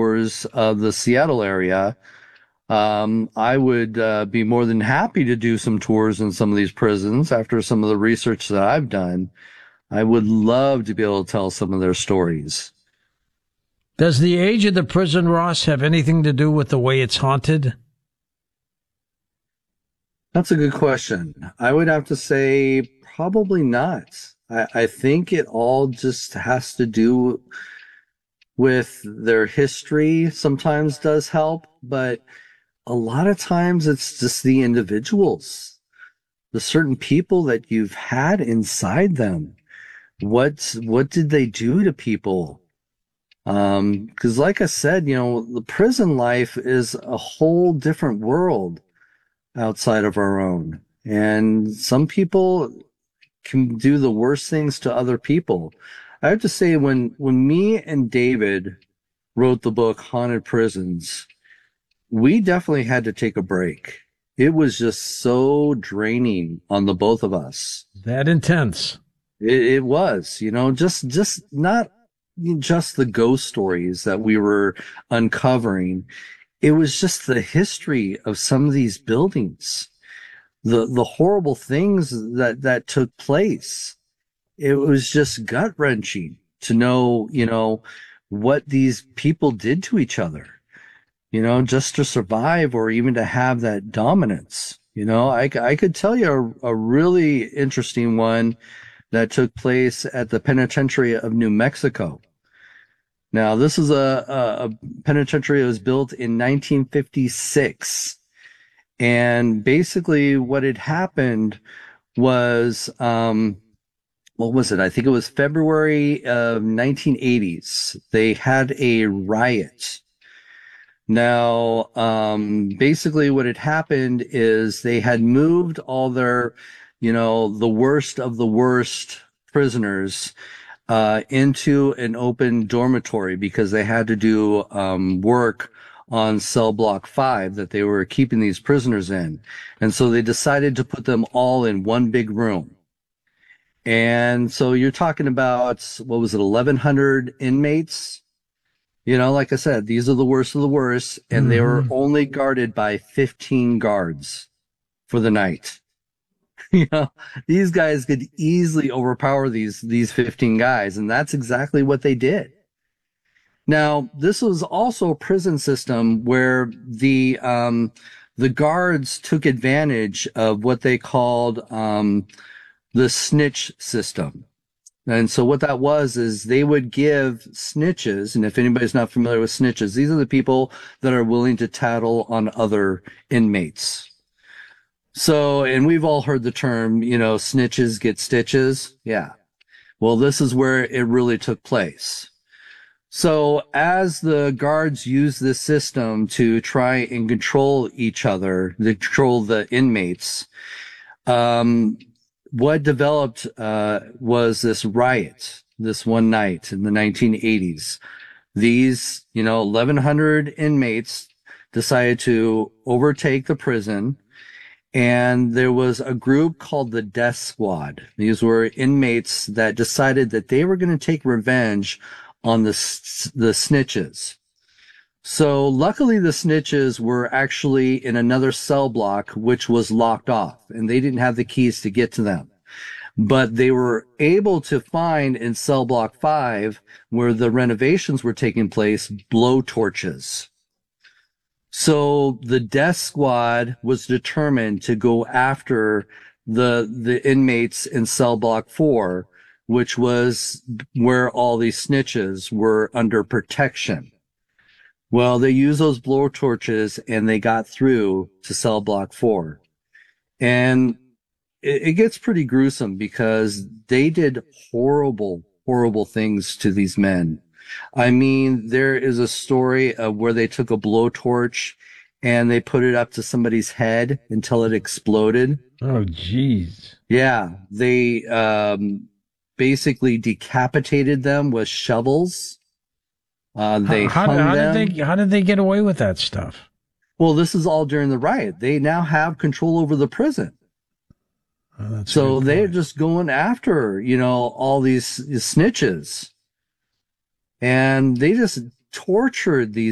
tours of the Seattle area, I would be more than happy to do some tours in some of these prisons after some of the research that I've done. I would love to be able to tell some of their stories. Does the age of the prison, Ross, have anything to do with the way it's haunted? That's a good question. I would have to say probably not. I think it all just has to do with their history. Sometimes does help, but a lot of times it's just the individuals, the certain people that you've had inside them. What did they do to people? Because like I said, the prison life is a whole different world outside of our own. And some people can do the worst things to other people. I have to say, when me and David wrote the book Haunted Prisons, we definitely had to take a break. It was just so draining on the both of us. That intense. It was, just not just the ghost stories that we were uncovering. It was just the history of some of these buildings, the horrible things that took place. It was just gut wrenching to know, what these people did to each other, just to survive or even to have that dominance. I could tell you a really interesting one that took place at the penitentiary of New Mexico. Now, this is a penitentiary that was built in 1956. And basically what had happened was, what was it? I think it was February of 1980s. They had a riot. Now, basically what had happened is they had moved all their, the worst of the worst prisoners into an open dormitory because they had to do work on cell block 5 that they were keeping these prisoners in. And so they decided to put them all in one big room. And so you're talking about, what was it, 1,100 inmates? Like I said, these are the worst of the worst, and they were only guarded by 15 guards for the night. These guys could easily overpower these 15 guys, and that's exactly what they did. Now, this was also a prison system where the guards took advantage of what they called the snitch system. And so what that was is they would give snitches, and if anybody's not familiar with snitches, these are the people that are willing to tattle on other inmates. So, and we've all heard the term, snitches get stitches. Yeah. Well, this is where it really took place. So as the guards used this system to try and control each other, to control the inmates, what developed was this riot this one night in the 1980s. These, 1,100 inmates decided to overtake the prison, and there was a group called the Death Squad. These were inmates that decided that they were going to take revenge on the snitches. So luckily the snitches were actually in another cell block, which was locked off, and they didn't have the keys to get to them. But they were able to find in cell block 5, where the renovations were taking place, blowtorches. So the Death Squad was determined to go after the inmates in cell block 4, which was where all these snitches were under protection. Well, they used those blowtorches and they got through to cell block 4. And it gets pretty gruesome because they did horrible, horrible things to these men. I mean, there is a story of where they took a blowtorch and they put it up to somebody's head until it exploded. Oh, geez. Yeah. They basically decapitated them with shovels. They hung them. How did they get away with that stuff? Well, this is all during the riot. They now have control over the prison. Oh, so they're just going after, all these snitches. And they just tortured these